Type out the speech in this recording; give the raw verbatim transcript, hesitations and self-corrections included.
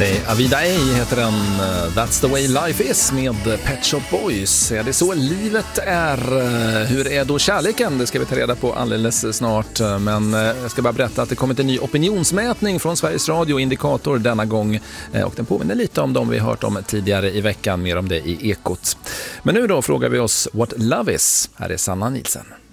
Say Avida Ej heter den. That's the way life is med Pet Shop Boys. Är det så livet är? Hur är då kärleken? Det ska vi ta reda på alldeles snart. Men jag ska bara berätta att det kommit en ny opinionsmätning från Sveriges Radio Indikator denna gång. Och den påminner lite om de vi hört om tidigare i veckan. Mer om det i Ekot. Men nu då frågar vi oss what love is. Här är Sanna Nielsen.